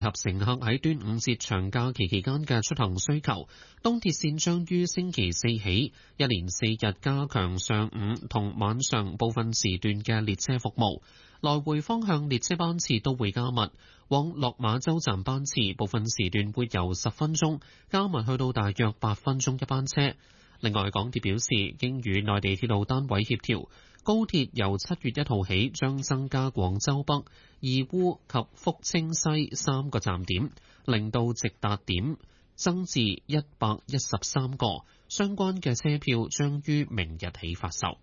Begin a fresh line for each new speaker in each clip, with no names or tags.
合乘客喺端午節長假期期間嘅出行需求，東鐵線將於星期四起，一連4日加強上午同晚上部分時段嘅列車服務，來回方向列車班次都會加密。往落馬洲站班次部分時段會由10分鐘加密去到大約8分鐘一班車。另外，港鐵表示，經與內地鐵路單位協調，高鐵由7月1號起將增加廣州北、義烏及福清西3個站點，令到直達點增至113個。相關嘅車票將於明日起發售。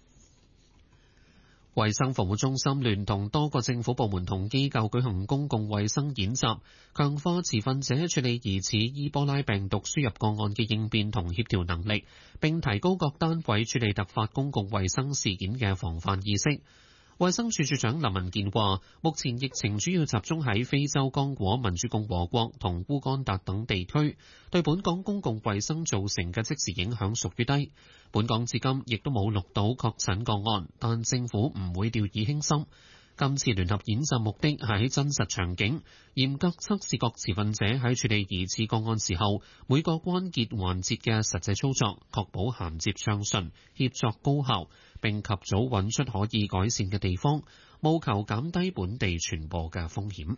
衛生防護中心聯同多個政府部門同機構舉行公共衛生演習，強化持份者處理疑似伊波拉病毒輸入個案嘅應變同協調能力，並提高各單位處理突發公共衛生事件嘅防範意識。衛生署署長林文健話，目前疫情主要集中喺非洲剛果民主共和國同烏干達等地區，對本港公共衛生造成嘅即時影響屬於低。本港至今亦都冇錄到確診個案，但政府唔會掉以輕心。今次聯合演習目的係喺真實場景嚴格測試各持份者喺處理疑似個案時候每個關鍵環節嘅實際操作，確保銜接暢順、協作高效，並及早揾出可以改善嘅地方，務求減低本地傳播嘅風險。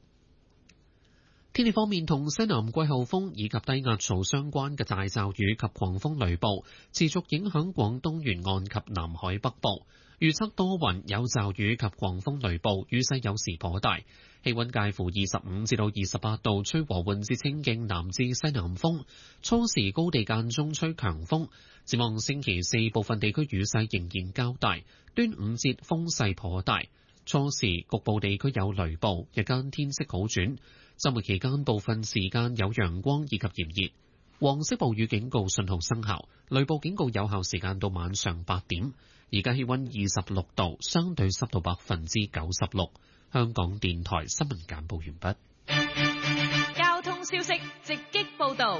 天氣方面，同西南季候風以及低壓槽相關嘅大驟雨及狂風雷暴持續影響廣東沿岸及南海北部。預測多雲，有驟雨及狂風雷暴，雨勢有時頗大。氣溫介乎25至到28度，吹和緩至清勁南至西南風。初時高地間中吹強風。展望星期四，部分地區雨勢仍然較大。端午節風勢頗大，初時局部地區有雷暴，日間天色好轉。周末期間部分時間有陽光以及炎熱。黃色暴雨警告信號生效，雷暴警告有效時間到晚上8點。而家氣溫26度，相對濕度96%。香港電台新聞簡報完
畢。交通消息直擊報道。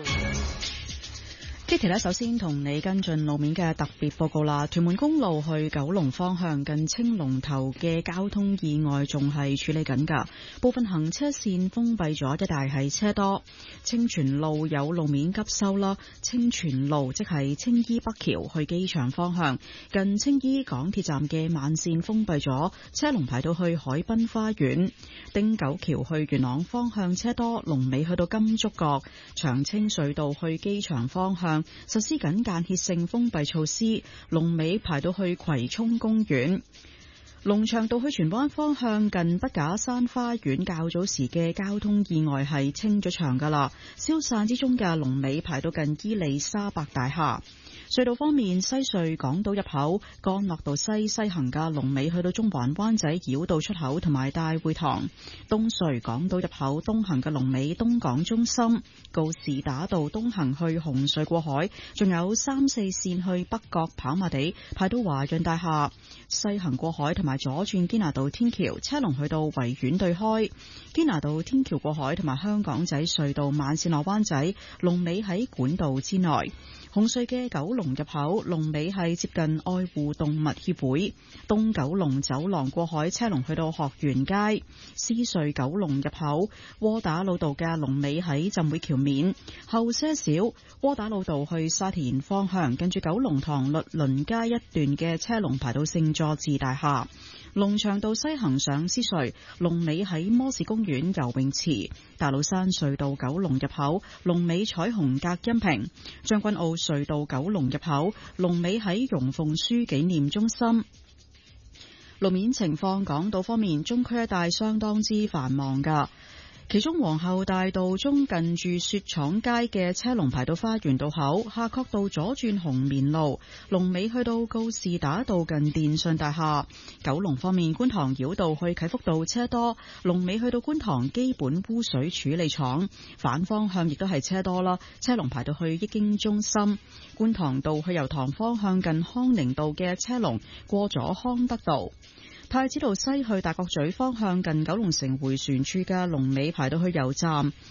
Kitty 呢，首先同你跟進路面嘅特別報告啦。屯門公路去九龍方向近青龍頭嘅交通意外仲係處理緊㗎，部分行車線封閉咗，一帶係車多。清泉路有路面急修啦，清泉路即係青衣北橋去機場方向近青衣港鐵站嘅慢線封閉咗，車龍排到去海濱花園。汀九橋去元朗方向車多，龍尾去到金竹角。長青隧道去機場方向實施緊間歇性封閉措施，龍尾排到去葵涌公園。龍翔道去荃灣方向近筆架山花園較早時嘅交通意外係清咗場㗎啦，消散之中嘅龍尾排到近伊利沙伯大廈。隧道方面，西隧港島入口干諾道西行嘅龍尾去到中環灣仔繞道出口同埋大會堂；東隧港島入口東行嘅龍尾東港中心，告士打道東行去紅隧過海，仲有3、4線去北角跑馬地排到華潤大廈；西行過海同埋左轉堅拿道天橋車龍去到維園對開，堅拿道天橋過海同埋香港仔隧道慢線落灣仔龍尾喺管道之內。紅隧嘅九龍入口龍尾係接近愛護動物協會，東九龍走廊過海車龍去到學園街。獅隧九龍入口窩打老道嘅龍尾喺浸會橋面，後些少窩打老道去沙田方向近住九龍塘律倫街一段嘅車龍排到聖佐治大廈。龍翔道西行上獅隧龍尾喺摩士公園游泳池，大老山隧道九龍入口龍尾彩虹隔音屏，將軍澳隧道九龍入口龍尾喺容鳳書紀念中心。路面情況，港島方面，中區一帶相當之繁忙㗎。其中皇后大道中近住雪廠街嘅車龍排到花園道口，夏慤道左轉紅棉路龍尾去到告士打道近電訊大廈。九龍方面，觀塘繞道去啟福道車多，龍尾去到觀塘基本污水處理廠，反方向亦都係車多啦，車龍排到去益京中心。觀塘道去油塘方向近康寧道嘅車龍過咗康德道。太子道西去大角咀方向近九龍城迴旋處嘅龍尾排到去油站。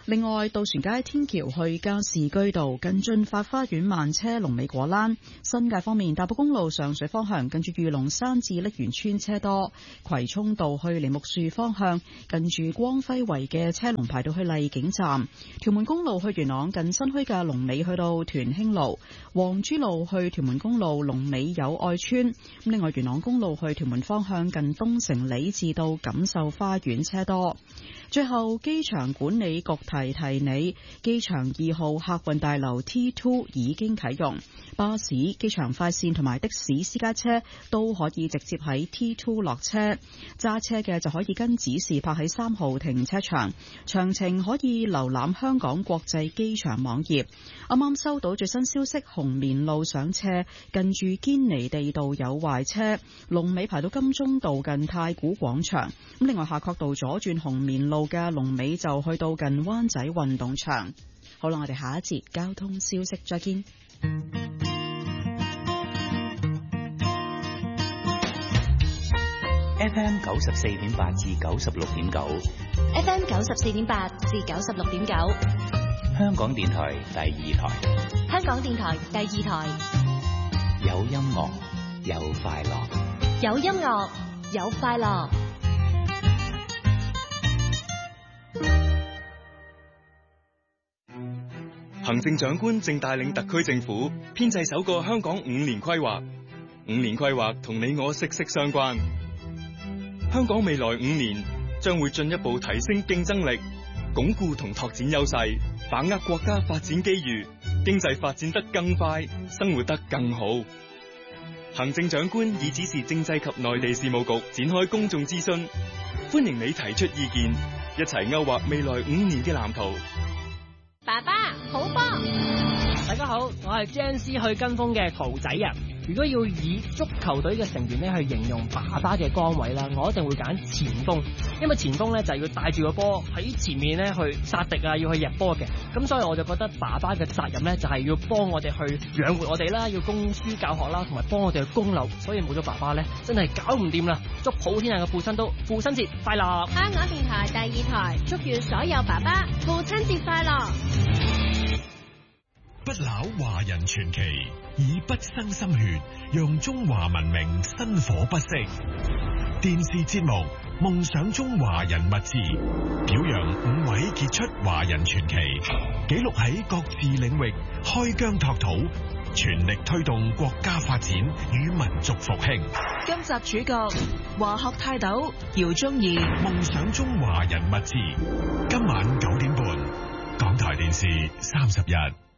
另外，渡船街天橋去加士居道近駿發花園慢車龍尾果欄。新界方面，大埔公路上水方向近住御龍山至瀝源村車多。葵涌道去梨木樹方向近住光輝圍嘅車龍排到去荔景站。屯門公路去元朗近新墟嘅龍尾去到屯興路。黃珠路去屯門公路龍尾友愛村。另外，元朗公路去屯門方向近東城里至到錦繡花園車多。最後，機場管理局提你，機場2號客運大樓 T2 已經啟用，巴士、機場快線同埋的士私家車都可以直接喺 T2 落車，揸車嘅就可以跟指示泊喺3號停車場。詳情可以瀏覽香港國際機場網頁。啱啱收到最新消息，紅棉路上斜近住堅尼地道有壞車，龍尾排到金鐘道近太古廣場。咁另外，夏慤道左轉紅棉路嘅龍尾就去到近灣仔運動場。好啦，我哋下一節交通消息再見。
FM 94.8至96.9
FM 94.8至96.9，
香港電台第2台，
香港電台第2台，
有音樂有快樂，
有音樂有快樂。
行政長官正帶領特區政府編製首個香港5年規劃，5年規劃同你我息息相關。香港未來5年將會進一步提升競爭力，鞏固同拓展優勢，把握國家發展機遇，經濟發展得更快，生活得更好。行政長官已指示政制及內地事務局展開公眾諮詢，歡迎你提出意見，一齊勾畫未來5年嘅藍圖。
爸爸好波！
大家好，我係 Jans 去跟風嘅桃仔啊！如果要以足球隊嘅成員咧去形容爸爸嘅崗位啦，我一定會揀前鋒，因為前鋒咧就係要帶住個波喺前面咧去殺敵啊，要去入波嘅。咁所以我就覺得爸爸嘅責任咧就係要幫我哋去養活我哋啦，要供書教學啦，同埋幫我哋去供樓。所以冇咗爸爸咧，真係搞唔掂啦！祝普天下嘅父親都父親節快樂！
香港電台第2台祝願所有爸爸父親節快樂！
不朽華人傳奇，以畢生心血，讓中華文明薪火不息。電視節目《夢想中華人物誌》，表揚5位傑出華人傳奇，記錄喺各自領域開疆拓土，全力推動國家發展與民族復興。
今集主角華學泰斗姚宗義，《
夢想中華人物誌》，今晚9點半，港台電視31。